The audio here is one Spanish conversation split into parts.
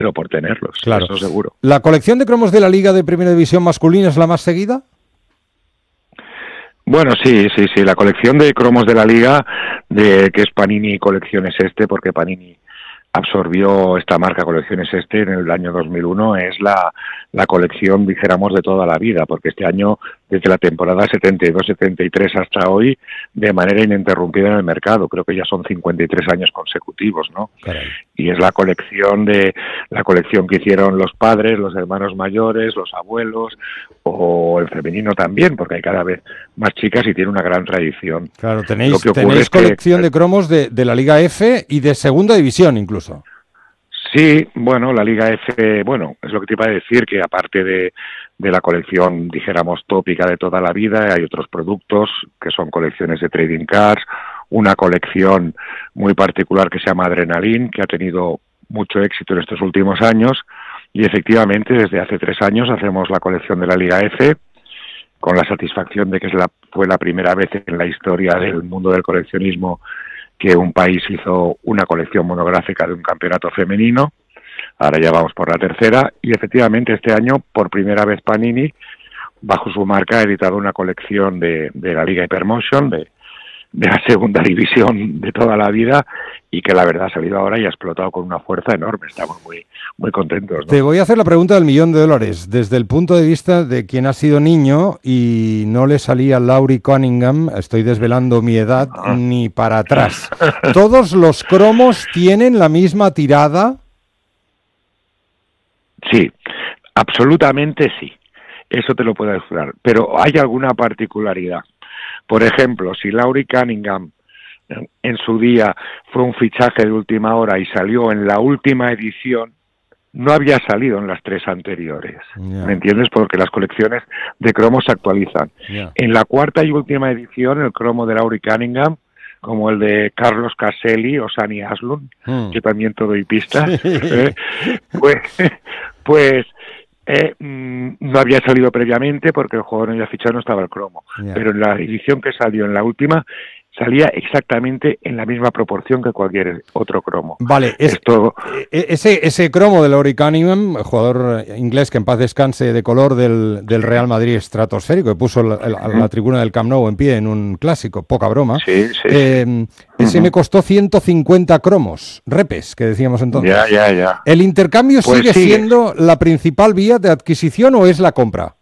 por tenerlos, claro. Eso seguro. ¿La colección de cromos de la Liga de Primera División masculina es la más seguida? Bueno, sí, la colección de cromos de la Liga, que es Panini Colecciones porque Panini absorbió esta marca Colecciones en el año 2001, es la colección, dijéramos, de toda la vida, porque este año, desde la temporada 72-73 hasta hoy, de manera ininterrumpida en el mercado, creo que ya son 53 años consecutivos, ¿no? Caray. Y es la colección que hicieron los padres, los hermanos mayores, los abuelos, o el femenino también, porque hay cada vez más chicas y tiene una gran tradición. Claro, tenéis colección de cromos de la Liga F y de Segunda División incluso. Sí, bueno, la Liga F, bueno, es lo que te iba a decir, que aparte de la colección, dijéramos, tópica de toda la vida, hay otros productos que son colecciones de trading cards, una colección muy particular que se llama Adrenaline, que ha tenido mucho éxito en estos últimos años, y efectivamente desde hace 3 años hacemos la colección de la Liga F, con la satisfacción de que fue la primera vez en la historia del mundo del coleccionismo que un país hizo una colección monográfica de un campeonato femenino. Ahora ya vamos por la 3ª, y efectivamente este año, por primera vez Panini, bajo su marca, ha editado una colección de la Liga Hypermotion, de la Segunda División de toda la vida, y que la verdad ha salido ahora y ha explotado con una fuerza enorme. Estamos muy, muy contentos, ¿no? Te voy a hacer la pregunta del $1.000.000, desde el punto de vista de quien ha sido niño y no le salía Laurie Cunningham, estoy desvelando mi edad, ni para atrás. ¿Todos los cromos tienen la misma tirada? Sí, absolutamente sí. Eso te lo puedo asegurar. Pero hay alguna particularidad. Por ejemplo, si Laurie Cunningham en su día fue un fichaje de última hora y salió en la última edición, no había salido en las 3 anteriores. Yeah. ¿Me entiendes? Porque las colecciones de cromos se actualizan. Yeah. En la 4ª y última edición, el cromo de Laurie Cunningham, como el de Carlos Caselli o Sani Aslund, yo también te doy pistas, pues no había salido previamente porque el jugador no había fichado, no estaba el cromo. Yeah. Pero en la edición que salió en la última, salía exactamente en la misma proporción que cualquier otro cromo. Vale, ese cromo de Laurie Cunningham, jugador inglés que en paz descanse, de color del Real Madrid, estratosférico, que puso la tribuna del Camp Nou en pie en un clásico, poca broma. Sí. Ese me costó 150 cromos, repes, que decíamos entonces. Ya. ¿El intercambio pues sigue siendo la principal vía de adquisición o es la compra?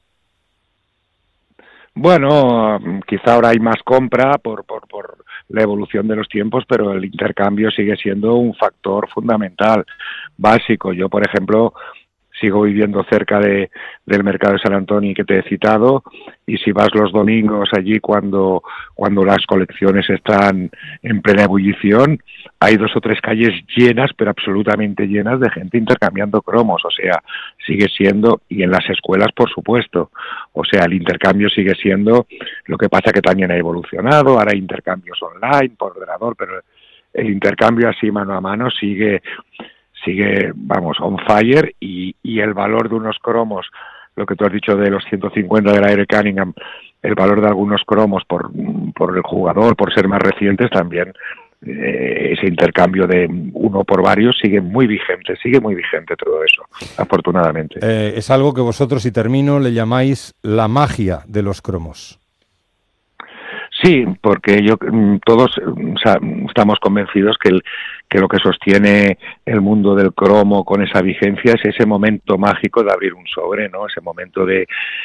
Bueno, quizá ahora hay más compra por la evolución de los tiempos, pero el intercambio sigue siendo un factor fundamental, básico. Yo, por ejemplo, sigo viviendo cerca del mercado de San Antonio que te he citado, y si vas los domingos allí cuando las colecciones están en plena ebullición, hay 2 o 3 calles llenas, pero absolutamente llenas de gente intercambiando cromos. O sea, sigue siendo, y en las escuelas por supuesto, o sea, el intercambio sigue siendo, lo que pasa que también ha evolucionado, ahora hay intercambios online, por ordenador, pero el intercambio así mano a mano sigue, vamos, on fire, y el valor de unos cromos, lo que tú has dicho de los 150 de la Laurie Cunningham, el valor de algunos cromos por el jugador, por ser más recientes también, ese intercambio de uno por varios sigue muy vigente todo eso, afortunadamente. Es algo que vosotros, y termino, le llamáis la magia de los cromos. Sí, porque todos estamos convencidos que lo que sostiene el mundo del cromo con esa vigencia es ese momento mágico de abrir un sobre, ¿no? Ese momento de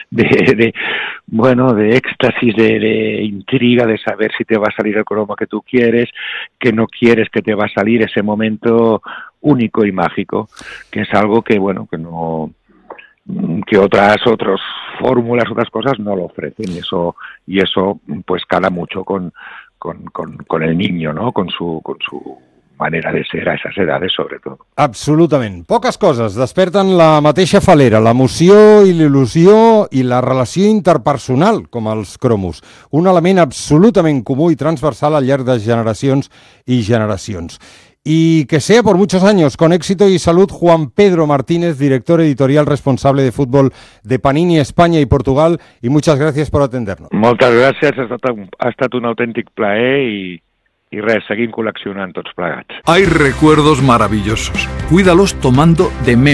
éxtasis, de intriga, de saber si te va a salir el cromo que tú quieres, que no quieres que te va a salir, ese momento único y mágico, que es algo que otras fórmulas, otras cosas no lo ofrecen, y eso pues cala mucho con el niño, ¿no? Con su manera de ser a esas edades, sobre todo. Absolutament. Poques coses desperten la mateixa falera, l'emoció i l'il·lusió i la relació interpersonal, com els cromos. Un element absolutament comú i transversal al llarg de generacions i generacions. Y que sea por muchos años, con éxito y salud, Juan Pedro Martínez, director editorial responsable de fútbol de Panini España y Portugal, y muchas gracias por atendernos. Moltes gràcies, ha estat un autèntic plaer, i I res, seguim col·leccionant tots plegats. Hay recuerdos maravillosos. Cuídalos tomando de